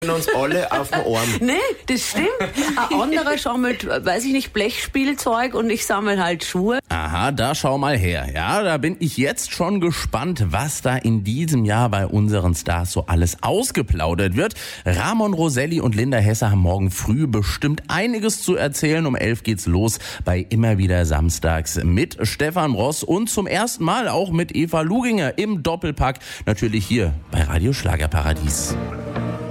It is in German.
uns alle auf den Ohren. Nee, das stimmt. Ein anderer sammelt, weiß ich nicht, Blechspielzeug und ich sammle halt Schuhe. Aha, da schau mal her. Ja, da bin ich jetzt schon gespannt, was da in diesem Jahr bei unseren Stars so alles ausgeplaudert wird. Ramon Roselli und Linda Hesse haben morgen früh bestimmt einiges zu erzählen. Um 11 geht's los bei Immer wieder samstags mit Stefan Ross und zum ersten Mal auch mit Eva Luginger im Doppelpack. Natürlich hier bei Radio Schlagerparadies.